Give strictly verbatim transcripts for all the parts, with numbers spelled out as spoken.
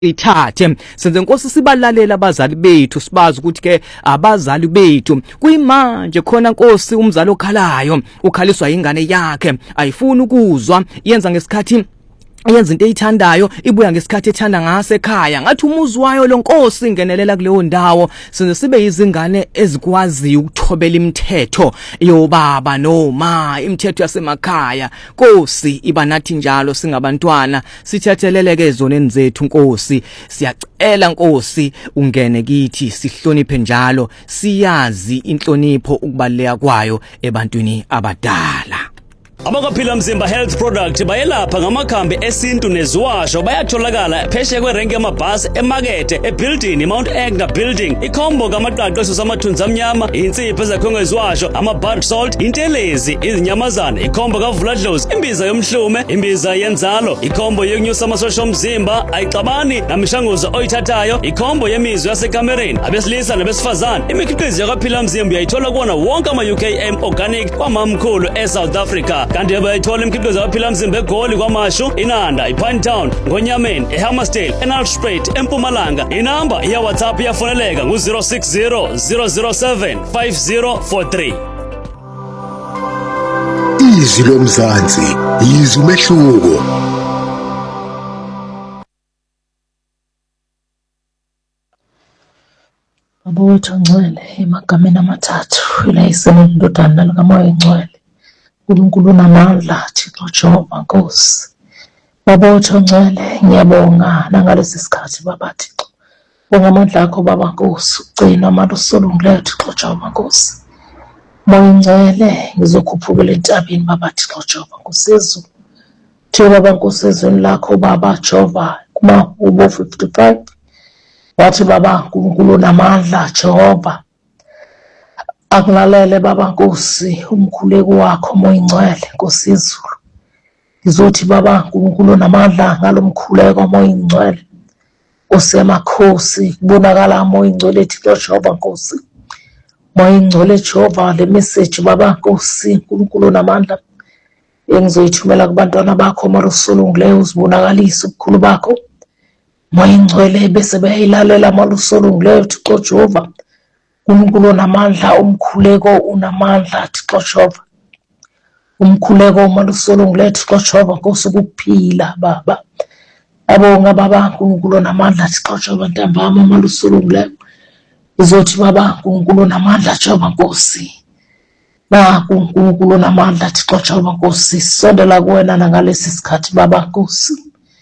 ithathe senze Nkosi sibalalela abazali bethu sibazi ukuthi ke abazali bethu kuyimanje khona Nkosi umzali okhalayo ukhaliswa ingane yakhe ayifuni ukuzwa yenza ngesikhathi yenza into eyithandayo ibuya ngesikhathi ethanda ngase ekhaya ngathi umuzi wayo lo Nkosi ingenelela kuleyo ndawo senze sibe izingane ezikwazi ukuthobela imithetho yobaba noma imithetho yasemakhaya Nkosi iba nathi njalo singabantwana sithatheleleke ezoneni zethu Nkosi siyacela Nkosi ungene kithi sihloniphe njalo siyazi inhlonipho ukubaleka kwayo ebantwini abadala. Abakaphila Mzimba Health Product bayelapha ngamakhambi esintu neziwasho bayatholakala pheshe kwerenke yamabhasi emakethe ebuilding Mount Agner building ikhombo kamaqaqo samathunzi amnyama insipho ezakhonga iziwasho ama-bar salt intelezi izinyamazana ikhombo kavuladlozi imbiza yomhlume imbiza yenzalo ikhombo yokunyusa amasosha omzimba ayixabani namishanguzo oyithathayo ikhombo yemizwa yasekamereni abesilisa nabesifazane imikhiqizo yakaphila Mzimba uyayithola kuona wonke ama-U K M organic kwamamkhulu eSouth Africa. Kanti bayithola imikhiqizo yaphila Mzimba eGoli kwaMashu inanda iPinetown ngoNyameni eHammersdale eNalspruit eMpumalanga inamba ya WhatsApp yafoneleka ngu zero six zero zero zero seven five zero four three. Izwi lomzansi izwi umehluko. Baba wethu ongcwele emagameni amathathu ilayisele indodana likaMoya Engcwele uNkulunkulu namandla Thixo Jehova Nkosi. Baba wethu ongcwele ngiyabonga nangalesi sikhathi Baba Thixo bongamandla akho Baba Nkosi ugcina amandla usolungileyo Thixo Jehova Nkosi. Moya Engcwele ngizokhuphukela entabeni Baba Thixo Jehova Nkosi izulu Thixo Baba Nkosi ezweni lakho Baba Jehova kuma ubo fifty-five wathi Baba uNkulunkulu namandla Jehova akulalele Baba Nkosi umkhuleko wakho Moya Engcwele Nkosi izulu ngizothi Baba uNkulunkulu namandla ngalomkhuleko Moya Engcwele Nkosi yamakhosi kubonakala Moya Engcwele Thixo Jehova Nkosi Moya Engcwele Jehova le message Baba Nkosi uNkulunkulu namandla engizoyithumela kubantwana bakho malusolungileyo uzibonakalisa ubukhulu bakho Moya Engcwele bese bayilalela malusolungileyo Thixo Jehova uNkulunkulu namandla umkhuleko unamandla Thixo Jehova umkhuleko malusolungileyo Thixo Jehova Nkosi ukuphila Baba abonga Baba uNkulunkulu namandla Thixo Jehova ntambama malusolungileyo izothi Baba uNkulunkulu namandla Jehova Nkosi na uNkulunkulu namandla Thixo Jehova Nkosi sondela kuwena nangalesi sikhathi Baba Nkosi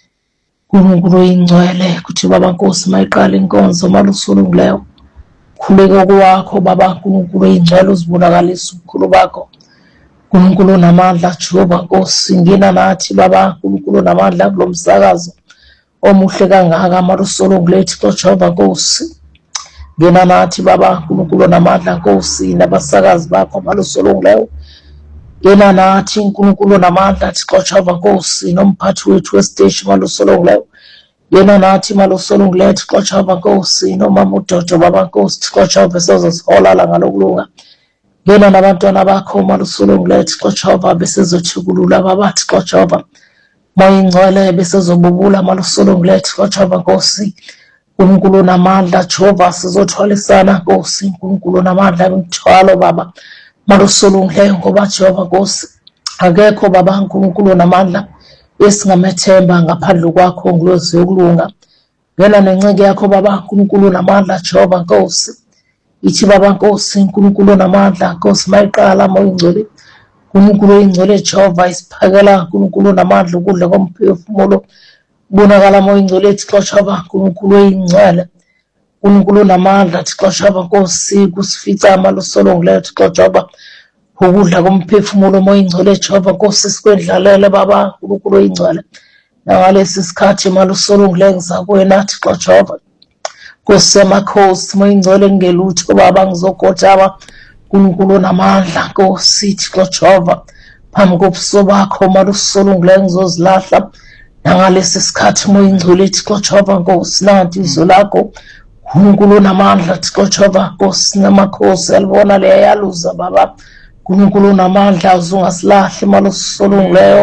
uNkulunkulu Engcwele kuthi Baba Nkosi mayiqala inkonzo malusolungileyo khuleka kwakho Baba uNkulunkulu Engcwele uzibonakalisa ubukhulu bakho uNkulunkulu namandla Jehova Nkosi ngina nathi Baba uNkulunkulu namandla kulomsakazo omuhle kangaka malusolungileyo Thixo Jehova Nkosi ngina nathi Baba uNkulunkulu namandla Nkosi nabasakazi bakho malusolungileyo ngina nathi uNkulunkulu namandla Thixo Jehova Nkosi nomphathi wethu wesiteshi malusolungileyo yena nathi malusolungileyo Thixo Jehova Nkosi nomama uDodo Baba Nkosi Thixo Jehova sezozihola la ngalokulunga ngena nabantwana bakho malusolungileyo Thixo Jehova besezothukulula Baba Thixo Jehova Moya Engcwele besezobubula malusolungileyo Thixo Jehova Nkosi uNkulunkulu namandla Jehova sizothwalisana Nkosi uNkulunkulu namandla ngithwalo Baba malusolungileyo ngoba Jehova Nkosi akekho Baba uNkulunkulu namandla esingamethemba ngaphandle kwakho nglozi yokulunga ngena nenceke yakho Baba uNkulunkulu namandla Jehova Nkosi ithi Baba Nkosi uNkulunkulu namandla Nkosi mayiqala Moya Engcwele uNkulunkulu Engcwele Jehova isiphakela uNkulunkulu namandla ukudla komphefumulo bonakala Moya Engcwele Thixo Jehova uNkulunkulu Engcwele uNkulunkulu namandla Thixo Jehova Nkosi kusifica malusolungileyo Thixo Jehova ukudla komphefumulo Moya Engcwele Jehova Nkosi sikwendlalele Baba uNkulunkulu Engcwele nangalesi sikhathi malusolungileyo ngizakwena Thixo Jehova Nkosi yamakhosi Moya Engcwele ngelutho Baba ngizogotshaba uNkulunkulu namandla Nkosi Thixo Jehova phambi kobuso bakho malusolungileyo ngizozilahla nangalesi sikhathi Moya Engcwele Thixo Jehova Nkosi nanti izwi lakho uNkulunkulu namandla Thixo Jehova Nkosi namakhosi alibona leyaluza Baba uNkulunkulu namandla uzungasilahli malusolungileyo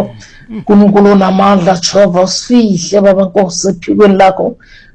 uNkulunkulu namandla Jehova usifihle baba Nkosi ephikweni lakho